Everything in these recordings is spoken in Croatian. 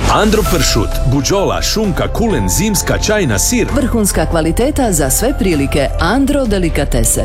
Andro pršut, buđola, šunka, kulen, zimska, čajna, sir. Vrhunska kvaliteta za sve prilike. Andro delikatese.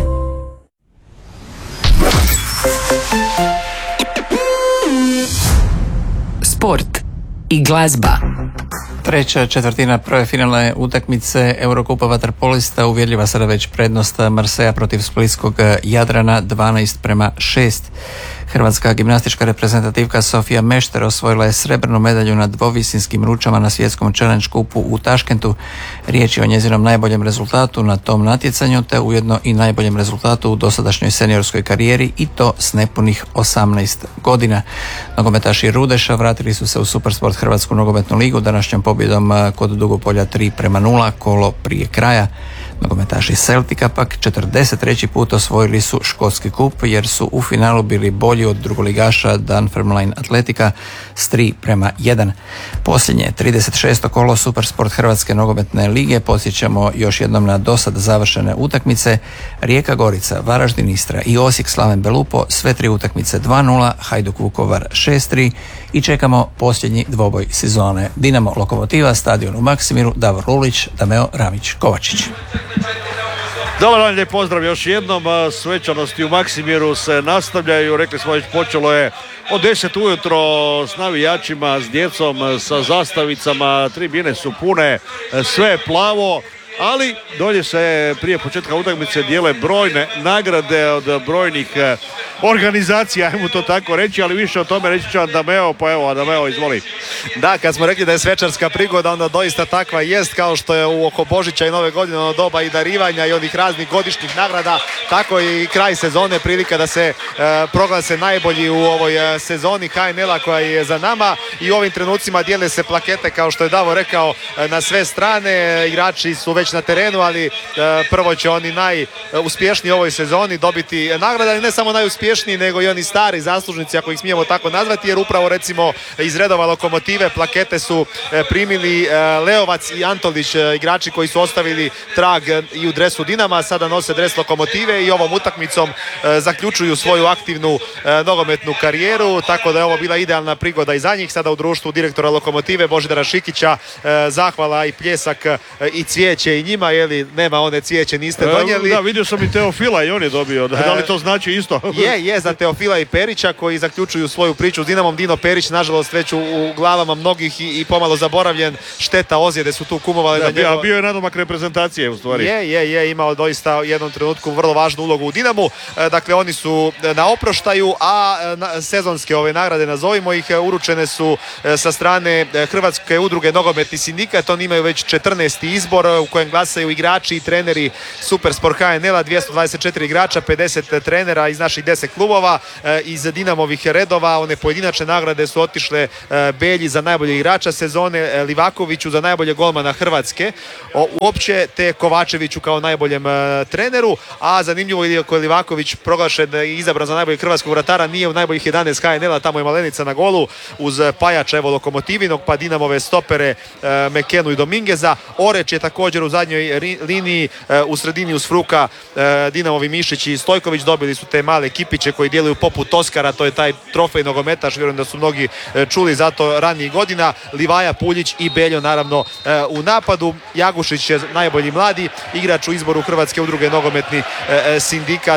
Sport i glazba. Treća četvrtina prve finalne utakmice Eurokupa vaterpolista uvjerljiva sada već prednost Marseja protiv splitskog Jadrana 12:6. Hrvatska gimnastička reprezentativka Sofija Mešter osvojila je srebrnu medalju na dvovisinskim ručama na svjetskom Challenge Cupu u Taškentu. Riječ je o njezinom najboljem rezultatu na tom natjecanju, te ujedno i najboljem rezultatu u dosadašnjoj seniorskoj karijeri, i to s nepunih 18 godina. Nogometaši Rudeša vratili su se u Supersport Hrvatsku nogometnu ligu današnjom pobjedom kod Dugopolja 3:0 kolo prije kraja. Nogometaši Celtica pak 43. put osvojili su škotski kup jer su u finalu bili bolji od drugoligaša Dunfermline Atletika s 3:1. Posljednje 36. kolo Supersport Hrvatske nogometne lige podsjećamo još jednom na dosad završene utakmice. Rijeka Gorica, Varaždin Istra i Osijek Slaven Belupo, sve tri utakmice 2:0, Hajduk Vukovar 6:3 i čekamo posljednji dvoboj sezone. Dinamo Lokomotiva, stadion u Maksimiru, Davor Lulić, Dameo Ramić Kovačić. Dobar dan, lijep pozdrav još jednom. Svečanosti u Maksimiru se nastavljaju. Rekli smo već, počelo je od 10 ujutro s navijačima, s djecom, sa zastavicama. Tribine su pune, sve je plavo. Ali dolje se prije početka utakmice dijele brojne nagrade od brojnih organizacija, ajmo to tako reći, ali više o tome reći će Adameo, pa evo Adameo, izvoli. Da, kad smo rekli da je svečarska prigoda, onda doista takva jest, kao što je u oko Božića i Nove godine ono doba i darivanja i onih raznih godišnjih nagrada, tako i kraj sezone, prilika da se proglase najbolji u ovoj sezoni HNL-a koja je za nama, i u ovim trenucima dijele se plakete, kao što je Davo rekao, na sve strane. Igrači su već na terenu, ali prvo će oni najuspješniji u ovoj sezoni dobiti nagrada, i ne samo najuspješniji, nego i oni stari zaslužnici, ako ih smijemo tako nazvati, jer upravo recimo iz redova Lokomotive plakete su primili Leovac i Antolić, igrači koji su ostavili trag i u dresu Dinama, sada nose dres Lokomotive i ovom utakmicom zaključuju svoju aktivnu nogometnu karijeru, tako da je ovo bila idealna prigoda i za njih. Sada u društvu direktora Lokomotive Božidara Šikića zahvala i pljesak i cvijeće i njima, jeli nema one cvijeće niste donijeli. Da, vidio sam i Teofila i on je dobio. Da li to znači isto? Je za Teofila i Perića koji zaključuju svoju priču s Dinamom. Dino Perić, nažalost, već u glavama mnogih i pomalo zaboravljen. Šteta, ozljede su tu kumovali. Da, bio je nadomak reprezentacije u stvari. Je imao doista u jednom trenutku vrlo važnu ulogu u Dinamu. Dakle, oni su na oproštaju, a sezonske ove nagrade, nazovimo ih, uručene su sa strane Hrvatske udruge Nogometni sindikat. Oni imaju već 14. izbor u kojem glasaju igrači i treneri Supersport HNL-a, 224 igrača, 50 trenera iz naših 10 klubova. Iz Dinamovih redova one pojedinačne nagrade su otišle Belji za najboljeg igrača sezone, Livakoviću za najboljeg golmana Hrvatske uopće, te Kovačeviću kao najboljem treneru. A zanimljivo je ako je Livaković proglašen i izabran za najboljeg hrvatskog vratara, nije u najboljih 11 HNL-a, tamo je Malenica na golu uz Pajača, evo Lokomotivinog, pa Dinamove stopere Mekenu i Domingeza. Oreć je također u zadnjoj liniji, u sredini uz Fruka Dinamovi Mišić i Stojković. Dobili su te male kipiće koji djeluju poput Oskara, to je taj trofej nogometaš, vjerujem da su mnogi čuli za to ranijih godina. Livaja, Puljić i Beljo naravno u napadu. Jagušić je najbolji mladi igrač u izboru Hrvatske udruge Nogometni sindikat,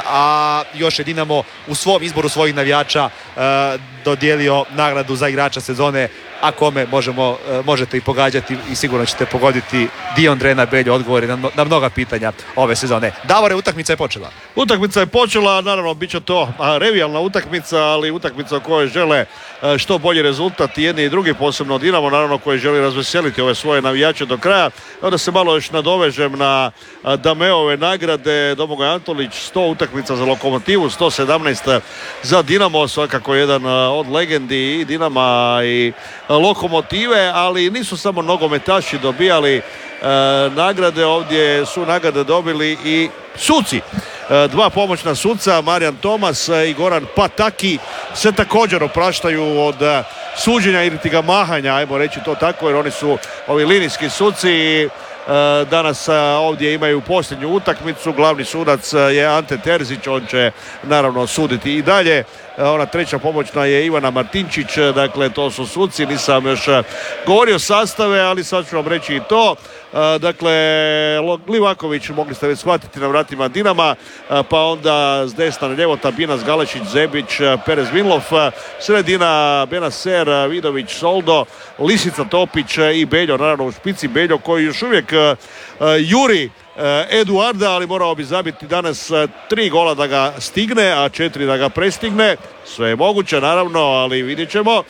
a još je Dinamo u svom izboru svojih navijača dodijelio nagradu za igrača sezone, a kome možete i pogađati i sigurno ćete pogoditi Dion Drena Beljo odgovori na mnoga pitanja ove sezone. Davore, utakmica je počela. Utakmica je počela, naravno bit će to revijalna utakmica, ali utakmica u kojoj žele što bolji rezultat i jedni i drugi, posebno Dinamo, naravno, koji želi razveseliti ove svoje navijače do kraja. Onda se malo još nadovežem na Dameove nagrade. Domagoj Antolić 100 utakmica za Lokomotivu, 117 za Dinamo, svakako jedan od legendi i Dinama i Lokomotive, ali nisu samo nogometaši dobijali nagrade, ovdje su nagrade dobili i suci. Dva pomoćna suca, Marijan Tomas i Goran Pataki, se također opraštaju od suđenja ili ga mahanja, ajmo reći to tako, jer oni su ovi linijski suci. Danas ovdje imaju posljednju utakmicu. Glavni sudac je Ante Terzić, on će naravno suditi i dalje ona treća pomoćna je Ivana Martinčić, dakle to su suci, nisam još govorio sastave, ali sad ću vam reći i to. Dakle, Livaković, mogli ste već shvatiti, na vratima Dinama, pa onda s desna na ljevo Tabinas, Galešić, Zebić, Perez Vinlov, sredina Benaser, Vidović, Soldo, Lisica, Topić i Beljo, naravno u špici Beljo koji još uvijek juri Eduarda, ali morao bi zabiti danas 3 gola da ga stigne, a 4 da ga prestigne. Sve je moguće naravno, ali vidjet ćemo.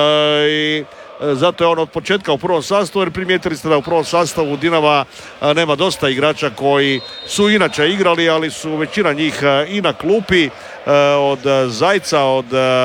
I zato je on od početka u prvom sastavu, jer primijetili ste da u prvom sastavu Dinama nema dosta igrača koji su inače igrali, ali su većina njih i na klupi, od Zajca, od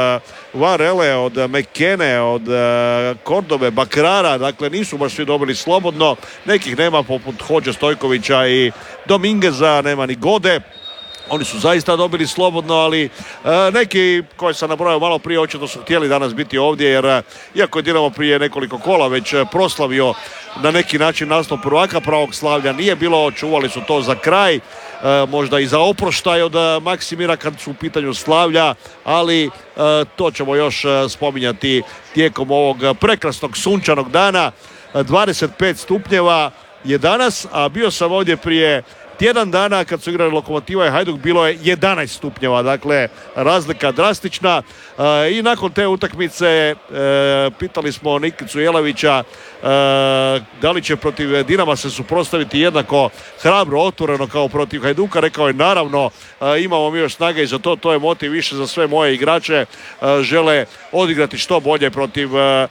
Varele, od Mekene, od Kordobe, Bakrara, dakle nisu baš svi dobili slobodno, nekih nema poput Hođe Stojkovića i Domingeza, nema ni Gode. Oni su zaista dobili slobodno, ali neki koji sam nabrojao malo prije očito su htjeli danas biti ovdje, jer iako je Dinamo prije nekoliko kola već proslavio na neki način naslov prvaka pravog slavlja, nije bilo, čuvali su to za kraj, možda i za oproštaj od Maksimira kad su u pitanju slavlja, ali to ćemo još spominjati tijekom ovog prekrasnog sunčanog dana. 25 stupnjeva je danas, a bio sam ovdje prije tjedan dana kad su igrali Lokomotiva i Hajduk, bilo je 11 stupnjeva, dakle razlika drastična. I nakon te utakmice pitali smo Nikicu Jelavića da li će protiv Dinama se suprotstaviti jednako hrabro, otvoreno kao protiv Hajduka. Rekao je naravno, imamo mi još snage i za to, to je motiv više za sve moje igrače, žele odigrati što bolje protiv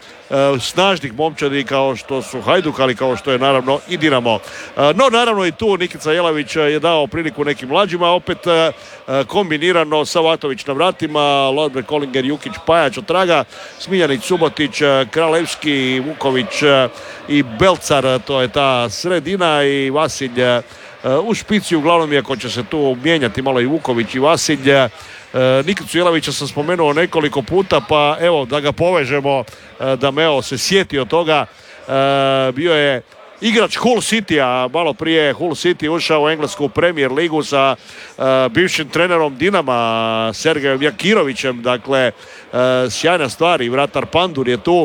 snažnih momčadi kao što su Hajduk, ali kao što je naravno i Dinamo. No naravno i tu Nikica Jelavić je dao priliku nekim mlađima, opet kombinirano Savatović na vratima, Lodber, Kolinger, Jukić, Pajač od traga, Smiljanić, Subotić, Kralevski, Vuković i Belcar, to je ta sredina, i Vasilj u špici. Uglavnom, iako će se tu mijenjati malo i Vuković i Vasilj. Nikicu Jelavića sam spomenuo nekoliko puta, pa evo da ga povežemo, da Meo se sjetio toga. Bio je igrač Hull City-a, malo prije Hull City ušao u englesku Premier ligu sa bivšim trenerom Dinama Sergejom Jakirovićem, dakle sjajna stvar, i vratar Pandur je tu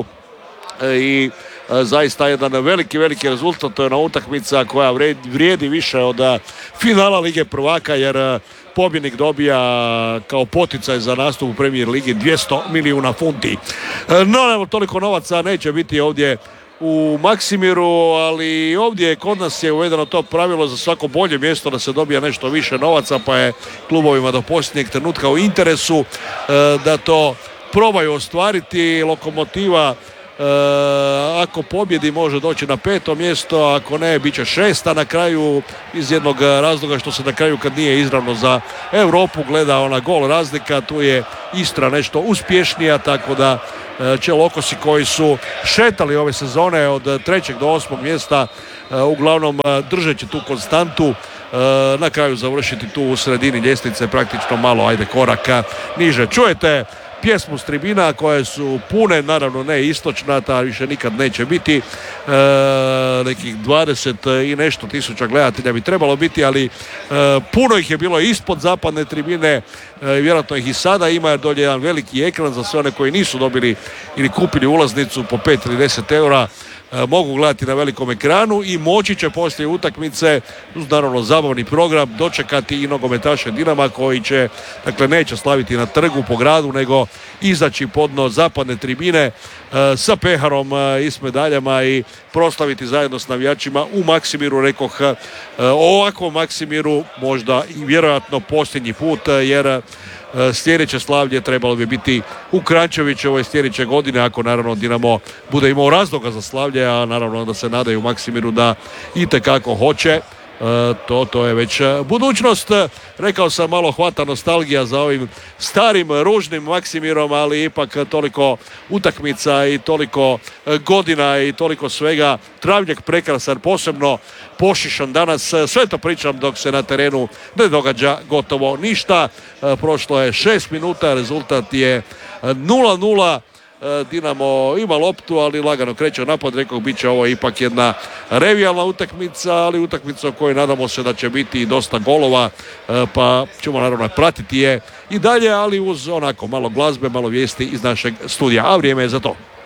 i zaista jedan veliki rezultat. To je na utakmica koja vrijedi više od finala Lige prvaka, jer pobjednik dobija kao poticaj za nastup u Premier ligi 200 milijuna funti. No, toliko novaca neće biti ovdje u Maksimiru, ali ovdje kod nas je uvedeno to pravilo za svako bolje mjesto da se dobija nešto više novaca, pa je klubovima do posljednjeg trenutka u interesu da to probaju ostvariti. Lokomotiva ako pobjedi može doći na 5. mjesto, ako ne bit će 6. na kraju, iz jednog razloga što se na kraju, kad nije izravno za Europu, gleda ona gol razlika. Tu je Istra nešto uspješnija, tako da će Lokosi koji su šetali ove sezone od 3. do 8. mjesta uglavnom držeći tu konstantu, na kraju završiti tu u sredini ljestvice, praktično malo koraka niže. Čujete pjesmu s tribina koje su pune, naravno ne istočna, ta više nikad neće biti, nekih 20 i nešto tisuća gledatelja bi trebalo biti, ali puno ih je bilo ispod zapadne tribine, vjerojatno ih i sada ima, jer dolje je jedan veliki ekran za sve one koji nisu dobili ili kupili ulaznicu po 5 ili 10 eura, mogu gledati na velikom ekranu i moći će poslije utakmice, uz naravno zabavni program, dočekati i nogometaše Dinama koji će, dakle neće slaviti na trgu po gradu, nego izaći pod dno zapadne tribine sa peharom i s medaljama i proslaviti zajedno s navijačima u Maksimiru. Rekoh, ovakvom Maksimiru možda i vjerojatno posljednji put, jer sljedeće slavlje trebalo bi biti u Kranjčevićevoj sljedeće godine, ako naravno Dinamo bude imao razloga za slavlje, a naravno da se nadaju Maksimiru da itekako hoće. To je već budućnost. Rekao sam, malo hvata nostalgija za ovim starim ružnim Maksimirom, ali ipak toliko utakmica i toliko godina i toliko svega. Travnjak prekrasan, posebno pošišan danas. Sve to pričam dok se na terenu ne događa gotovo ništa. Prošlo je 6 minuta, rezultat je 0-0. Dinamo ima loptu, ali lagano kreće napad. Rekao, bit će ovo ipak jedna revijalna utakmica, ali utakmica o kojoj nadamo se da će biti dosta golova, pa ćemo naravno pratiti je i dalje, ali uz onako malo glazbe, malo vijesti iz našeg studija, a vrijeme je za to.